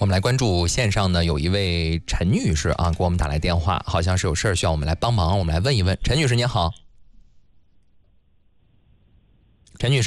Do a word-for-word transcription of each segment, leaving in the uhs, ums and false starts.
我们来关注线上呢，有一位陈女士啊，给我们打来电话，好像是有事儿需要我们来帮忙，我们来问一问。陈女士您好。陈女士，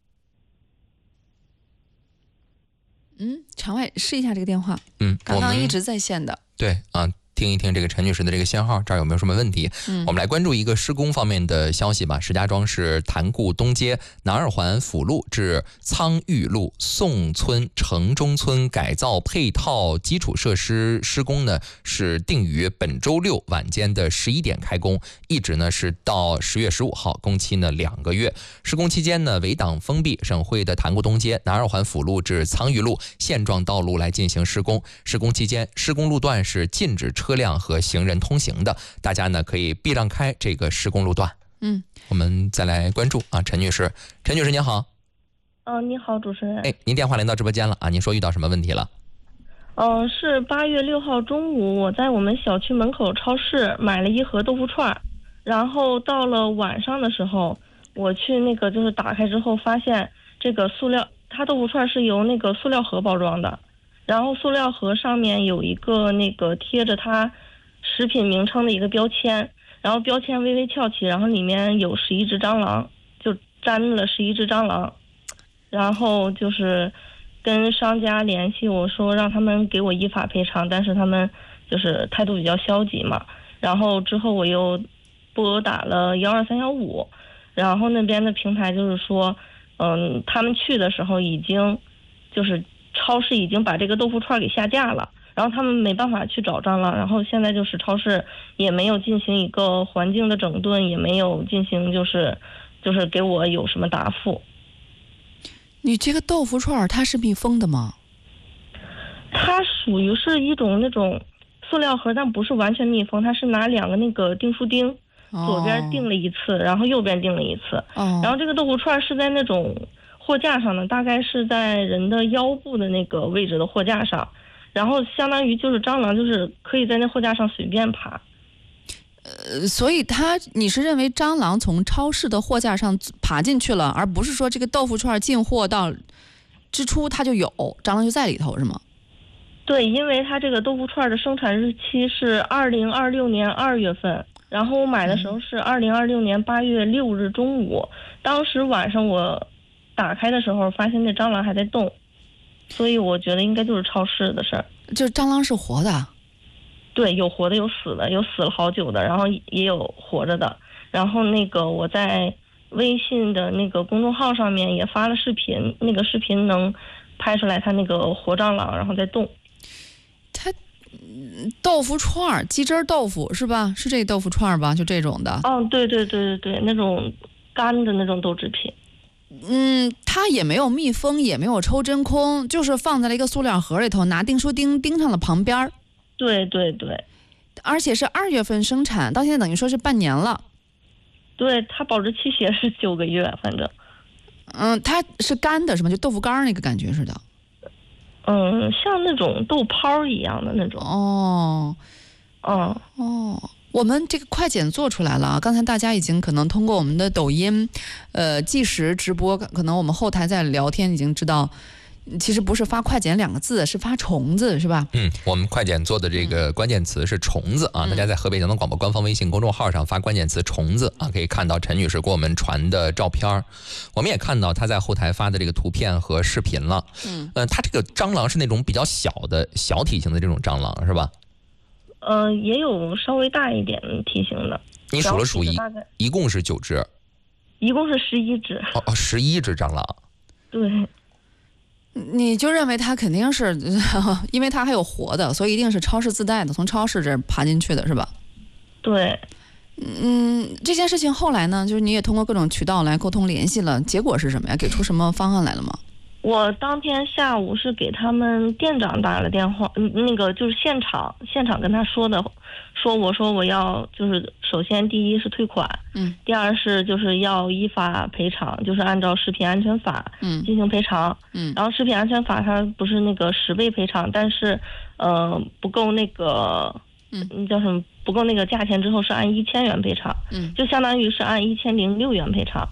嗯，场外试一下这个电话。 嗯， 刚刚一直在线的。 对啊。听一听这个陈女士的这个信号，这儿有没有什么问题？嗯，我们来关注一个施工方面的消息吧。石家庄市潭固东街南二环辅路至苍峪路宋村城中村改造配套基础设施施工呢，是定于本周六晚间的十一点开工，一直呢是到十月十五号，工期呢两个月。施工期间呢，围挡封闭省会的潭固东街南二环辅路至苍峪路现状道路来进行施工。施工期间，施工路段是禁止车辆和行人通行的，大家呢可以避让开这个施工路段。 嗯， 我们再来关注啊，陈女士，陈女士您好。 嗯、呃，你好，主持人。 哎，您电话连到直播间了啊？您说遇到什么问题了？ 嗯、呃，是八月六号中午，我在我们小区门口超市买了一盒豆腐串，然后到了晚上的时候，我去那个就是打开之后，发现这个塑料，它豆腐串是由那个塑料盒包装的。然后塑料盒上面有一个那个贴着它食品名称的一个标签，然后标签微微翘起，然后里面有十一只蟑螂，就粘了十一只蟑螂。然后就是跟商家联系，我说让他们给我依法赔偿，但是他们就是态度比较消极嘛。然后之后我又拨打了幺二三幺五，然后那边的平台就是说，嗯，他们去的时候已经就是超市已经把这个豆腐串给下架了，然后他们没办法去找蟑螂，然后现在就是超市也没有进行一个环境的整顿，也没有进行就是就是给我有什么答复。 你这个豆腐串它是密封的吗？ 它属于是一种那种塑料盒，但不是完全密封，它是拿两个那个订书钉，左边钉了一次，然后右边钉了一次。哦。然后这个豆腐串是在那种货架上的，大概是在人的腰部的那个位置的货架上，然后相当于就是蟑螂就是可以在那货架上随便爬。 呃，所以它你是认为蟑螂从超市的货架上爬进去了，而不是说这个豆腐串进货到之初它就有蟑螂就在里头是吗？ 对，因为它这个豆腐串的生产日期是二零二六年二月份，然后我买的时候是二零二六年八月六日中午，当时晚上我打开的时候发现那蟑螂还在动，所以我觉得应该就是超市的事儿。 就是蟑螂是活的？ 对，有活的有死的，有死了好久的，然后也有活着的。然后那个我在微信的那个公众号上面也发了视频，那个视频能拍出来它那个活蟑螂然后在动。 它豆腐串鸡汁豆腐是吧？是这豆腐串吧？就这种的。 哦，对对对对对，那种干的那种豆制品。 嗯，它也没有密封，也没有抽真空，就是放在了一个塑料盒里头，拿订书钉钉上了旁边。 对对对， 而且是二月份生产，到现在等于说是半年了。 对，它保质期写是九个月，反正。 嗯，它是干的，是吗？就豆腐干那个感觉似的。 嗯，像那种豆泡一样的那种。 哦， 嗯哦。我们这个快检做出来了，刚才大家已经可能通过我们的抖音，呃，即时直播，可能我们后台在聊天已经知道，其实不是发快检两个字，是发虫子，是吧？ 嗯，我们快检做的这个关键词是虫子啊， 嗯、 大家在河北交通广播官方微信公众号上发关键词虫子啊，可以看到陈女士给我们传的照片，我们也看到她在后台发的这个图片和视频了。嗯，呃，它这个蟑螂是那种比较小的小体型的这种蟑螂是吧？ 呃，也有稍微大一点体型的。 你数了数一，一共是九只。 一共是十一只。 哦哦，十一只蟑螂。 对。 你就认为它肯定是，因为它还有活的，所以一定是超市自带的，从超市这儿爬进去的是吧？ 对。 嗯，这件事情后来呢，就是你也通过各种渠道来沟通联系了，结果是什么呀？给出什么方案来了吗？ 我当天下午是给他们店长打了电话，嗯，那个就是现场现场跟他说的，说我说我要就是首先第一是退款，嗯，第二是就是要依法赔偿，就是按照食品安全法嗯进行赔偿，嗯，然后食品安全法它不是那个十倍赔偿，但是呃不够那个嗯叫什么不够那个价钱之后是按一千元赔偿，嗯，就相当于是按一千零六元赔偿。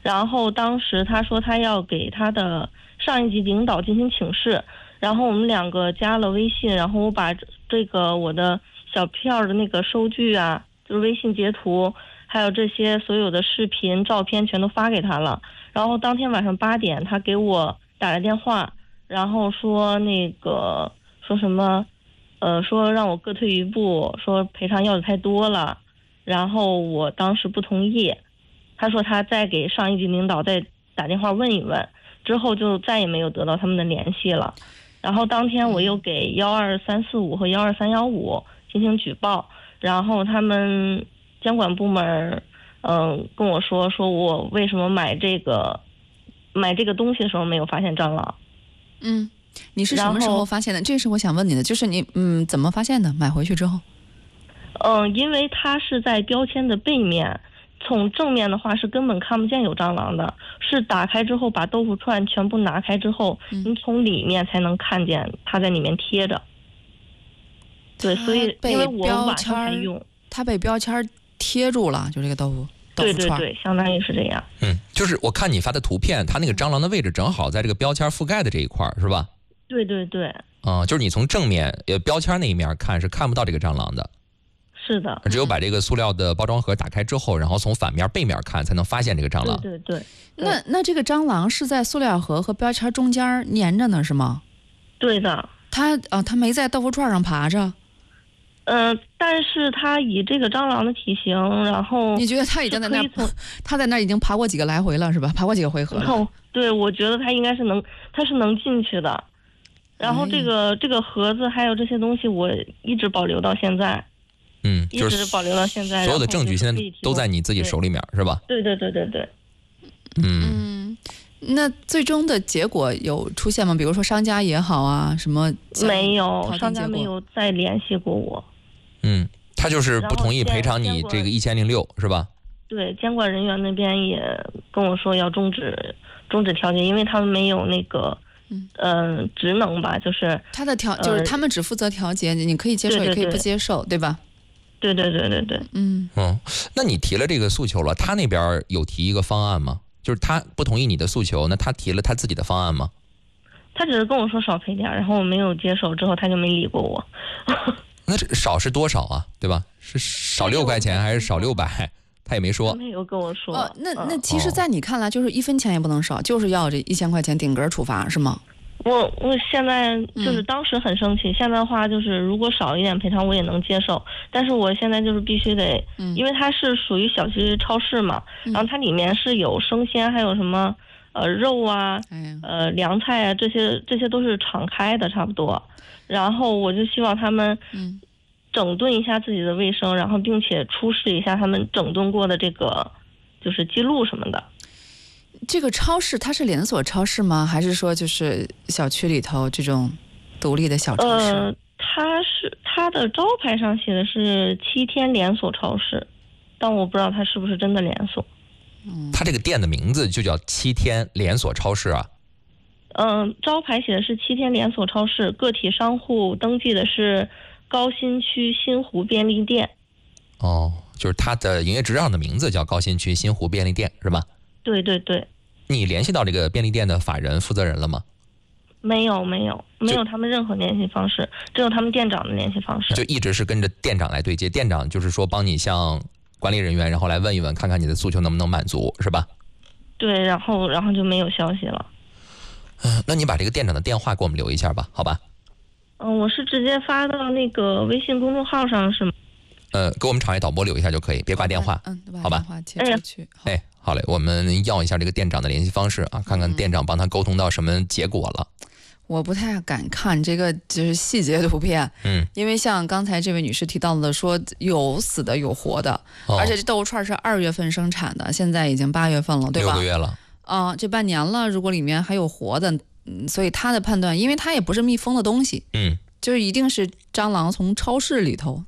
然后当时他说他要给他的上一级领导进行请示，然后我们两个加了微信，然后我把这个我的小票的那个收据啊，就是微信截图，还有这些所有的视频照片全都发给他了。然后当天晚上八点他给我打来电话，然后说那个说什么呃，说让我各退一步，说赔偿要的太多了，然后我当时不同意，他说他再给上一级领导再打电话问一问，之后就再也没有得到他们的联系了。然后当天我又给幺二三四五和幺二三幺五进行举报，然后他们监管部门嗯、呃、跟我说说我为什么买这个买这个东西的时候没有发现蟑螂。 嗯，你是什么时候发现的？这是我想问你的，就是你嗯怎么发现的？买回去之后？ 嗯，因为它是在标签的背面，从正面的话是根本看不见有蟑螂的，是打开之后把豆腐串全部拿开之后， 嗯、 你从里面才能看见它在里面贴着。对，所以因为我晚上才用， 它被标签贴住了，就这个豆腐。 对对对，相当于是这样。 嗯，就是我看你发的图片，它那个蟑螂的位置正好在这个标签覆盖的这一块，是吧？ 对对对。 啊、呃，就是你从正面呃标签那一面看是看不到这个蟑螂的。 是的。 只有把这个塑料的包装盒打开之后，然后从反面背面看才能发现这个蟑螂。 对对对。 那那这个蟑螂是在塑料盒和标签中间粘着呢，是吗？ 对的。 它啊、呃，它没在豆腐串上爬着。 嗯、呃，但是它以这个蟑螂的体型，然后你觉得它已经在那儿，它在那儿已经爬过几个来回了，是吧？爬过几个回合了。 对，我觉得它应该是能，它是能进去的。然后这个、哎、这个盒子还有这些东西，我一直保留到现在。 嗯， 一直保留到现在。 所有的证据现在都在你自己手里面，是吧？ 对对对对对。 嗯。 嗯，那最终的结果有出现吗？比如说商家也好啊，什么？ 没有，商家没有再联系过我。 嗯，他就是不同意赔偿你这个一千零六，是吧？ 对，监管人员那边也跟我说要终止终止调解，因为他们没有那个嗯、呃、职能吧，就是他的调、呃、就是他们只负责调解，你可以接受也可以不接受， 对, 对, 对, 对吧？ 对对对对对。 嗯嗯，那你提了这个诉求了，他那边有提一个方案吗？就是他不同意你的诉求，那他提了他自己的方案吗？ 他只是跟我说少赔点，然后我没有接受，之后他就没理过我。 那这少是多少啊？对吧？是少六块钱还是少六百？他也没说。 他没有跟我说。 哦，那那其实，在你看来，就是一分钱也不能少，就是要这一千块钱顶格处罚，是吗？ 我我现在就是当时很生气，嗯、现在的话就是如果少一点赔偿我也能接受，但是我现在就是必须得，嗯、因为它是属于小区超市嘛，嗯、然后它里面是有生鲜，还有什么呃肉啊，哎、呃凉菜啊，这些这些都是敞开的，差不多。然后我就希望他们整顿一下自己的卫生，然后并且出示一下他们整顿过的这个就是记录什么的。 这个超市它是连锁超市吗？还是说就是小区里头这种独立的小超市？ 呃，它是它的招牌上写的是七天连锁超市，但我不知道它是不是真的连锁。 嗯， 它这个店的名字就叫七天连锁超市啊。 嗯、呃，招牌写的是七天连锁超市，个体商户登记的是高新区新湖便利店。 哦，就是它的营业执照上的名字叫高新区新湖便利店，是吧？ 对对对。 你联系到这个便利店的法人负责人了吗？ 没有没有没有他们任何联系方式，只有他们店长的联系方式。 就一直是跟着店长来对接，店长就是说帮你向管理人员，然后来问一问，看看你的诉求能不能满足，是吧？ 对，然后然后就没有消息了。 嗯，那你把这个店长的电话给我们留一下吧，好吧？ 嗯，我是直接发到那个微信公众号上是吗？ 呃，给我们场外导播留一下就可以，别挂电话， 嗯， 好吧？ 哎去， 哎，好嘞，我们要一下这个店长的联系方式啊，看看店长帮他沟通到什么结果了。 我不太敢看这个就是细节图片， 嗯，因为像刚才这位女士提到的说有死的有活的， 哦、 而且这豆腐串是二月份生产的，现在已经八月份了，对吧？ 六个月了。 啊、呃，这半年了，如果里面还有活的，嗯，所以他的判断，因为它也不是密封的东西， 嗯， 就是一定是蟑螂从超市里头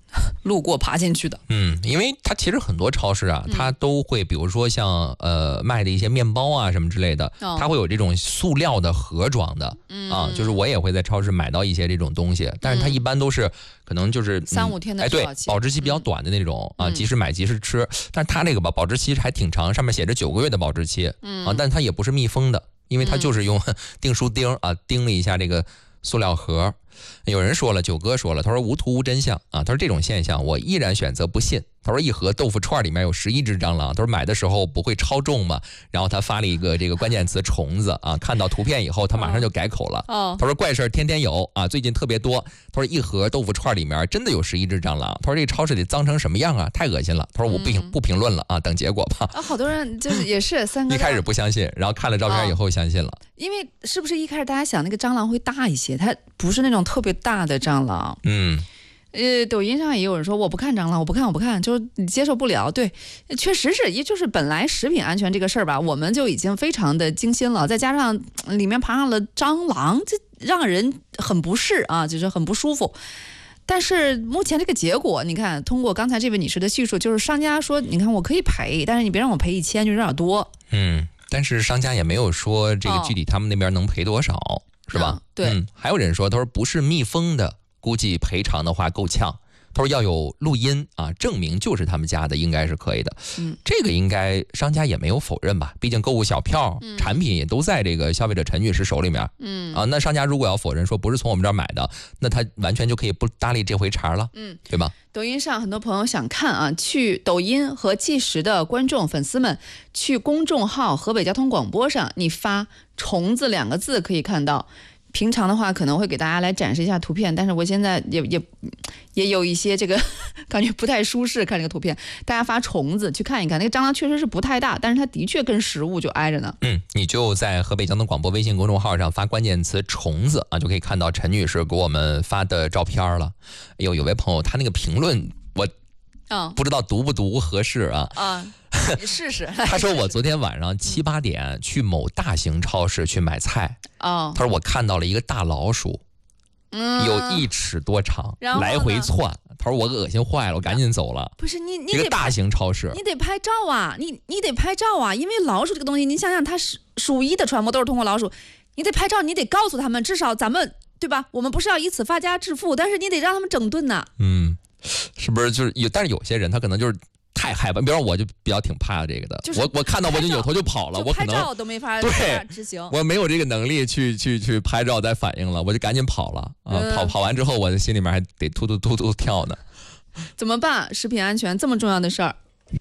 路过爬进去的。 嗯，因为它其实很多超市啊，它都会比如说像呃卖的一些面包啊什么之类的， 哦、 它会有这种塑料的盒装的、 嗯、 啊，就是我也会在超市买到一些这种东西，但是它一般都是可能就是、嗯、 三五天的哎对，保质期比较短的那种、嗯、啊，及时买及时吃，但是它那个吧保质期还挺长，上面写着九个月的保质期，嗯啊，但它也不是密封的，因为它就是用订书钉啊钉了一下这个塑料盒。有人说了，九哥说了，他说无图无真相啊，他说这种现象我依然选择不信。他说一盒豆腐串里面有十一只蟑螂，他说买的时候不会超重吗？然后他发了一个这个关键词虫子啊，看到图片以后他马上就改口了。哦，他说怪事天天有啊，最近特别多。他说一盒豆腐串里面真的有十一只蟑螂。他说这个超市得脏成什么样啊？太恶心了。他说我不评、嗯、不评论了啊，等结果吧。 啊，好多人就是也是三哥一开始不相信，然后看了照片以后相信了。 哦、因为是不是一开始大家想那个蟑螂会大一些，它不是那种特别大的蟑螂。 嗯。 呃，抖音上也有人说我不看蟑螂，我不看，我不看，就是你接受不了。对，确实是，也就是本来食品安全这个事儿吧，我们就已经非常的精心了，再加上里面爬上了蟑螂，这让人很不适啊，就是很不舒服。但是目前这个结果，你看，通过刚才这位女士的叙述，就是商家说，你看我可以赔，但是你别让我赔一千，就有点多。 嗯，但是商家也没有说这个具体他们那边能赔多少，哦、是吧？ 嗯、对、 嗯。还有人说，他说不是密封的。估计赔偿的话够呛，他说要有录音啊，证明就是他们家的，应该是可以的。嗯，这个应该商家也没有否认吧？毕竟购物小票、嗯、产品也都在这个消费者陈女士手里面。嗯啊，那商家如果要否认说不是从我们这儿买的，那他完全就可以不搭理这回茬了。嗯，对吧？ 抖音上很多朋友想看啊，去抖音和纪实的观众粉丝们去公众号河北交通广播上，你发虫子两个字可以看到。平常的话可能会给大家来展示一下图片，但是我现在也也也有一些这个感觉不太舒适，看这个图片，大家发虫子去看一看，那个蟑螂确实是不太大，但是它的确跟食物就挨着呢。 嗯，你就在河北交通广播微信公众号上发关键词虫子啊，就可以看到陈女士给我们发的照片了。哎呦，有位朋友他那个评论我嗯不知道读不读合适啊。 啊、嗯。试试。 他说我昨天晚上七八点去某大型超市去买菜，哦，他说我看到了一个大老鼠，嗯，有一尺多长，来回窜。他说我恶心坏了，我赶紧走了。 不是你，你一个大型超市， 你得拍照啊，你你得拍照啊，因为老鼠这个东西，你想想，它是鼠疫的传播都是通过老鼠，你得拍照，你得告诉他们，至少咱们对吧？我们不是要以此发家致富，但是你得让他们整顿呐。 嗯，是不是就是有？但是有些人他可能就是。太害怕，比如说我就比较挺怕这个的， 就是、 我我看到我就扭头就跑了，我可能拍照都没法对执行， 我没有这个能力去去去拍照再反应了，我就赶紧跑了啊！嗯、跑跑完之后，我的心里面还得突突突突跳呢。 怎么办？食品安全这么重要的事儿。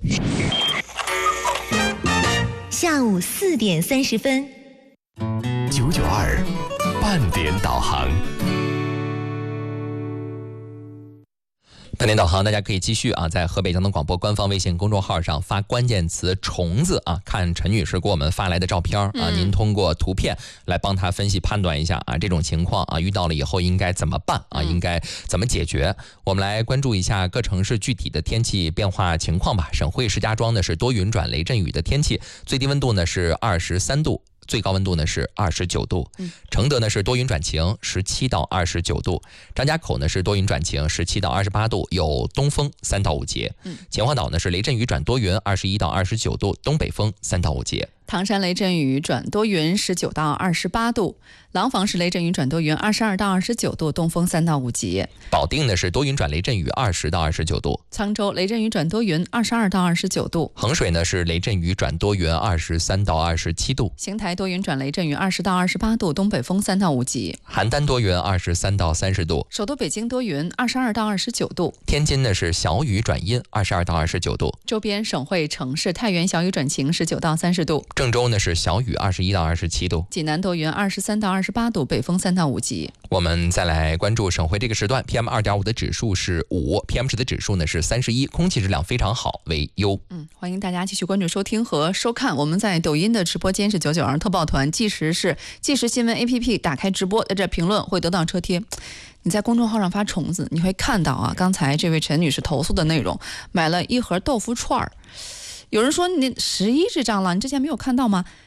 下午四点三十分， 九九二半点导航。 半点导航，大家可以继续啊，在河北交通广播官方微信公众号上发关键词虫子啊，看陈女士给我们发来的照片啊，嗯、您通过图片来帮她分析判断一下啊，这种情况啊，遇到了以后应该怎么办啊，应该怎么解决？我们来关注一下各城市具体的天气变化情况吧。省会石家庄呢是多云转雷阵雨的天气，最低温度呢是二十三度。最高温度呢是二十九度，嗯，承德呢是多云转晴，十七到二十九度，张家口呢是多云转晴，十七到二十八度，有东风三到五节，嗯，秦皇岛呢是雷阵雨转多云，二十一到二十九度，东北风三到五节。 唐山雷阵雨转多云，十九到二十八度；廊坊是雷阵雨转多云，二十二到二十九度，东风三到五级。 保定呢是多云转雷阵雨，二十到二十九度； 沧州雷阵雨转多云，二十二到二十九度； 衡水呢是雷阵雨转多云，二十三到二十七度； 邢台多云转雷阵雨，二十到二十八度，东北风三到五级； 邯郸多云，二十三到三十度； 首都北京多云，二十二到二十九度； 天津呢是小雨转阴，二十二到二十九度； 周边省会城市太原小雨转晴，十九到三十度； 郑州呢是小雨，二十一到二十七度； 济南多云，二十三到二十八度，北风三到五级。 我们再来关注省会这个时段 P M 二点五 的指数是五 P M 值的指数呢是三十一，空气质量非常好，为优。 嗯，欢迎大家继续关注收听和收看，我们在抖音的直播间是九九二特报团，计时是计时新闻 A P P， 打开直播，在这评论会得到车贴。你在公众号上发虫子，你会看到啊，刚才这位陈女士投诉的内容，买了一盒豆腐串儿。有人说你十一只蟑螂，你之前没有看到吗？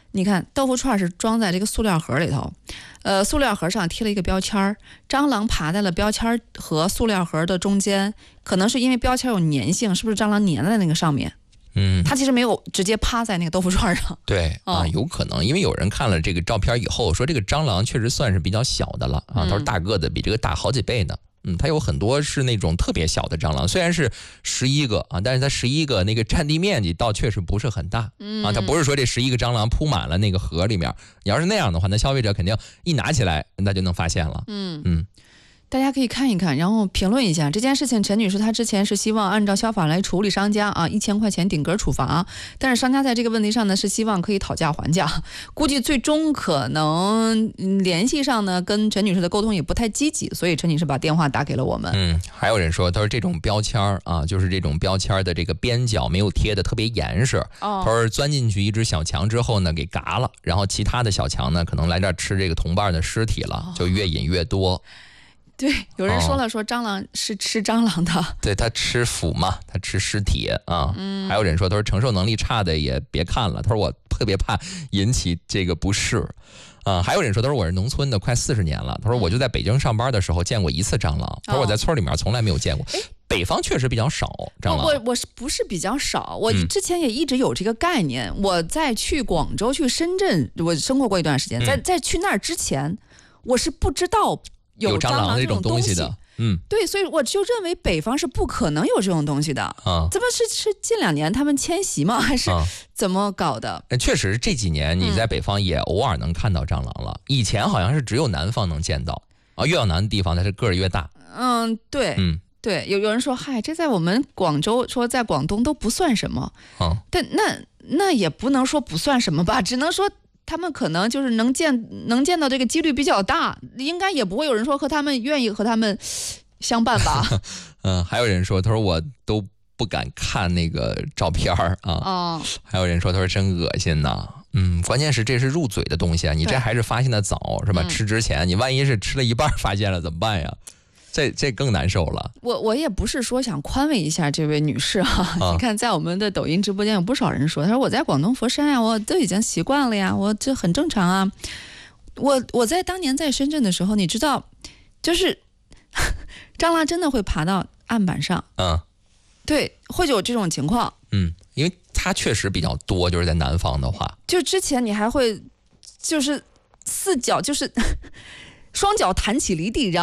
你看豆腐串是装在这个塑料盒里头，呃，塑料盒上贴了一个标签儿，蟑螂爬在了标签儿和塑料盒的中间，可能是因为标签有粘性，是不是蟑螂粘在那个上面？ 嗯， 它其实没有直接趴在那个豆腐串上。 对啊， 哦有可能，因为有人看了这个照片以后说，这个蟑螂确实算是比较小的了啊，它是大个的，比这个大好几倍的。嗯，它有很多是那种特别小的蟑螂，虽然是十一个啊，但是它十一个那个占地面积倒确实不是很大。嗯啊，它不是说这十一个蟑螂铺满了那个盒里面，你要是那样的话，那消费者肯定一拿起来，那就能发现了。 嗯嗯。 大家可以看一看，然后评论一下这件事情。陈女士她之前是希望按照消法来处理商家啊，一千块钱顶格处罚，但是商家在这个问题上呢是希望可以讨价还价，估计最终可能联系上呢跟陈女士的沟通也不太积极，所以陈女士把电话打给了我们。 嗯，还有人说，他说这种标签啊，就是这种标签的这个边角没有贴的特别严实， 哦、 他说钻进去一只小强之后呢给嘎了，然后其他的小强呢可能来这儿吃这个同伴的尸体了，就越引越多。 对，有人说了，说蟑螂是吃蟑螂的， 哦、对，它吃腐嘛，它吃尸体啊。嗯，还有人说，他说承受能力差的也别看了，他说我特别怕引起这个不适。啊，还有人说，他说我是农村的，快四十年了，他说我就在北京上班的时候见过一次蟑螂，他说我在村里面从来没有见过。 哦、 北方确实比较少蟑螂， 我我是不是比较少？我之前也一直有这个概念。嗯、我在去广州、去深圳，我生活过一段时间，在在去那儿之前，我是不知道。有蟑螂这种东西的，嗯， 对，所以我就认为北方是不可能有这种东西的啊。怎么是是近两年他们迁徙吗？还是怎么搞的？ 啊、确实这几年你在北方也偶尔能看到蟑螂了，嗯、以前好像是只有南方能见到啊，越往南的地方它是个儿越大。 嗯，对，嗯，对，有有人说，嗨，这在我们广州说在广东都不算什么，嗯，但那那也不能说不算什么吧，只能说。他们可能就是能见能见到这个几率比较大，应该也不会有人说和他们愿意和他们相伴吧。 嗯，还有人说，他说我都不敢看那个照片啊。哦。还有人说，他说真恶心呐。嗯，关键是这是入嘴的东西啊，你这还是发现的早是吧？嗯、吃之前，你万一是吃了一半发现了怎么办呀？这这更难受了。 我我也不是说想宽慰一下这位女士哈、啊，啊、你看在我们的抖音直播间有不少人说，他说我在广东佛山呀、啊，我都已经习惯了呀，我这很正常啊。我我在当年在深圳的时候，你知道，就是蟑螂真的会爬到案板上，嗯，对，会有这种情况， 嗯，因为它确实比较多，就是在南方的话， 就之前你还会就是四脚就是双脚弹起离地，然后。